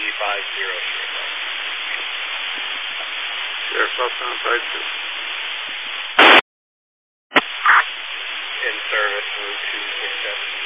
Sheriff's Office on site 2. In service, move to 6-7.